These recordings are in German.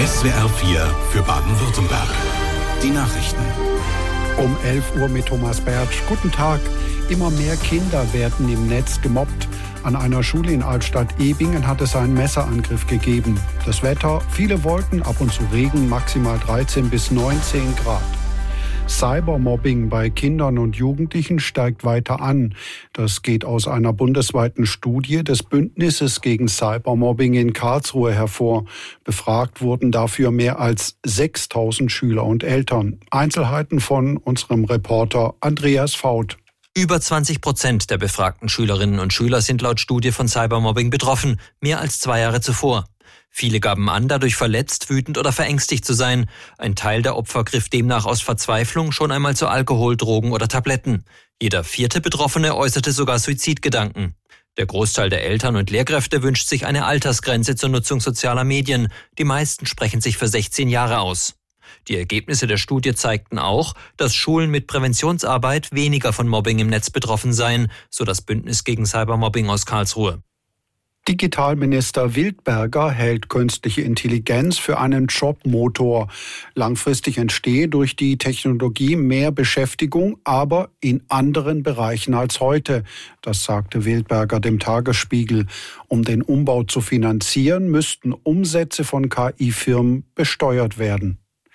SWR 4 für Baden-Württemberg. Die Nachrichten. Um 11 Uhr mit Thomas Bertsch. Guten Tag. Immer mehr Kinder werden im Netz gemobbt. An einer Schule in Albstadt-Ebingen hat es einen Messerangriff gegeben. Das Wetter, viele Wolken, ab und zu Regen, maximal 13 bis 19 Grad. Cybermobbing bei Kindern und Jugendlichen steigt weiter an. Das geht aus einer bundesweiten Studie des Bündnisses gegen Cybermobbing in Karlsruhe hervor. Befragt wurden dafür mehr als 6.000 Schüler und Eltern. Einzelheiten von unserem Reporter Andreas Faut. Über 20% der befragten Schülerinnen und Schüler sind laut Studie von Cybermobbing betroffen, mehr als 2 Jahre zuvor. Viele gaben an, dadurch verletzt, wütend oder verängstigt zu sein. Ein Teil der Opfer griff demnach aus Verzweiflung schon einmal zu Alkohol, Drogen oder Tabletten. Jeder 4. Betroffene äußerte sogar Suizidgedanken. Der Großteil der Eltern und Lehrkräfte wünscht sich eine Altersgrenze zur Nutzung sozialer Medien. Die meisten sprechen sich für 16 Jahre aus. Die Ergebnisse der Studie zeigten auch, dass Schulen mit Präventionsarbeit weniger von Mobbing im Netz betroffen seien, so das Bündnis gegen Cybermobbing aus Karlsruhe. Digitalminister Wildberger hält künstliche Intelligenz für einen Jobmotor. Langfristig entstehe durch die Technologie mehr Beschäftigung, aber in anderen Bereichen als heute. Das sagte Wildberger dem Tagesspiegel. Um den Umbau zu finanzieren, müssten Umsätze von KI-Firmen besteuert werden.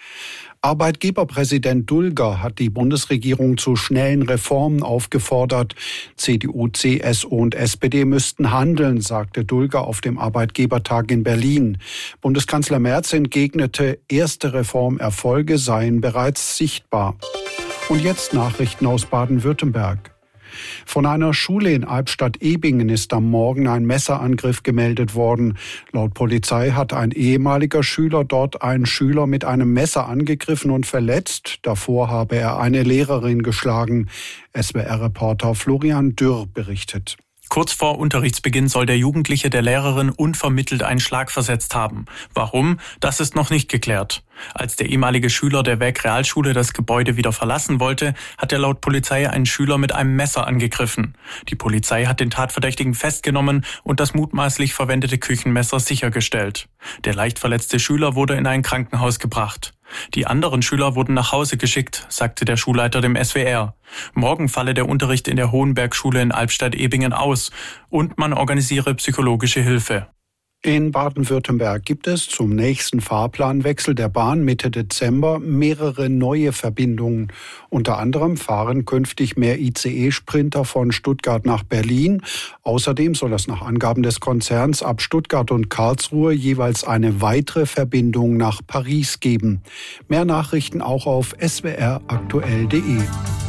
Arbeitgeberpräsident Dulger hat die Bundesregierung zu schnellen Reformen aufgefordert. CDU, CSU und SPD müssten handeln, sagte Dulger auf dem Arbeitgebertag in Berlin. Bundeskanzler Merz entgegnete, erste Reformerfolge seien bereits sichtbar. Und jetzt Nachrichten aus Baden-Württemberg. Von einer Schule in Albstadt-Ebingen ist am Morgen ein Messerangriff gemeldet worden. Laut Polizei hat ein ehemaliger Schüler dort einen Schüler mit einem Messer angegriffen und verletzt. Davor habe er eine Lehrerin geschlagen. SWR-Reporter Florian Dürr berichtet. Kurz vor Unterrichtsbeginn soll der Jugendliche der Lehrerin unvermittelt einen Schlag versetzt haben. Warum? Das ist noch nicht geklärt. Als der ehemalige Schüler der Werk-Realschule das Gebäude wieder verlassen wollte, hat er laut Polizei einen Schüler mit einem Messer angegriffen. Die Polizei hat den Tatverdächtigen festgenommen und das mutmaßlich verwendete Küchenmesser sichergestellt. Der leicht verletzte Schüler wurde in ein Krankenhaus gebracht. Die anderen Schüler wurden nach Hause geschickt, sagte der Schulleiter dem SWR. Morgen falle der Unterricht in der Hohenbergschule in Albstadt-Ebingen aus und man organisiere psychologische Hilfe. In Baden-Württemberg gibt es zum nächsten Fahrplanwechsel der Bahn Mitte Dezember mehrere neue Verbindungen. Unter anderem fahren künftig mehr ICE-Sprinter von Stuttgart nach Berlin. Außerdem soll es nach Angaben des Konzerns ab Stuttgart und Karlsruhe jeweils eine weitere Verbindung nach Paris geben. Mehr Nachrichten auch auf swraktuell.de.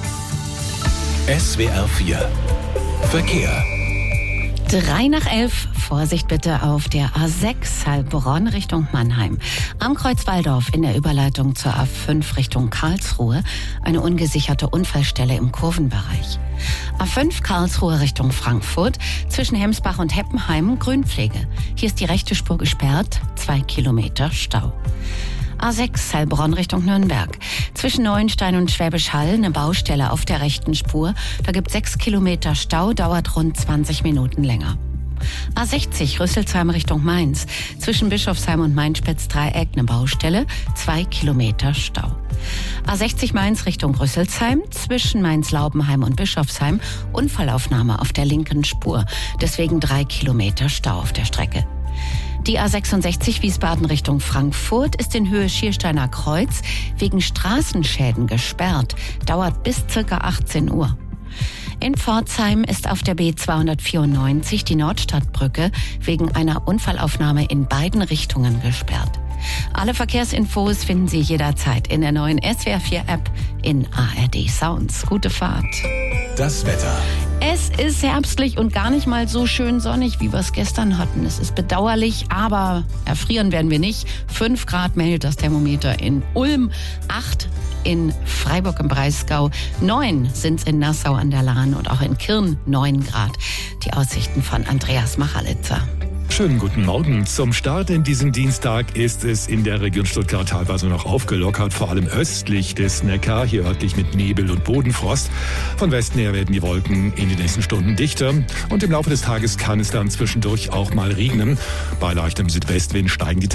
SWR 4 Verkehr. 11:03. Vorsicht bitte auf der A6 Heilbronn Richtung Mannheim. Am Kreuz Walldorf in der Überleitung zur A5 Richtung Karlsruhe eine ungesicherte Unfallstelle im Kurvenbereich. A5 Karlsruhe Richtung Frankfurt zwischen Hemsbach und Heppenheim Grünpflege. Hier ist die rechte Spur gesperrt, 2 Kilometer Stau. A6 Heilbronn Richtung Nürnberg. Zwischen Neuenstein und Schwäbisch Hall eine Baustelle auf der rechten Spur. Da gibt 6 Kilometer Stau, dauert rund 20 Minuten länger. A60 Rüsselsheim Richtung Mainz. Zwischen Bischofsheim und Mainspitz-Dreieck eine Baustelle, 2 Kilometer Stau. A60 Mainz Richtung Rüsselsheim. Zwischen Mainz-Laubenheim und Bischofsheim Unfallaufnahme auf der linken Spur. Deswegen 3 Kilometer Stau auf der Strecke. Die A66 Wiesbaden Richtung Frankfurt ist in Höhe Schiersteiner Kreuz wegen Straßenschäden gesperrt. Dauert bis ca. 18 Uhr. In Pforzheim ist auf der B294 die Nordstadtbrücke wegen einer Unfallaufnahme in beiden Richtungen gesperrt. Alle Verkehrsinfos finden Sie jederzeit in der neuen SWR 4 App in ARD Sounds. Gute Fahrt. Das Wetter. Es ist herbstlich und gar nicht mal so schön sonnig, wie wir es gestern hatten. Es ist bedauerlich, aber erfrieren werden wir nicht. 5 Grad meldet das Thermometer in Ulm, 8 in Freiburg im Breisgau, 9 sind es in Nassau an der Lahn und auch in Kirn 9 Grad. Die Aussichten von Andreas Machalitzer. Schönen guten Morgen. Zum Start in diesen Dienstag ist es in der Region Stuttgart teilweise noch aufgelockert, vor allem östlich des Neckar, hier örtlich mit Nebel und Bodenfrost. Von Westen her werden die Wolken in den nächsten Stunden dichter und im Laufe des Tages kann es dann zwischendurch auch mal regnen. Bei leichtem Südwestwind steigen die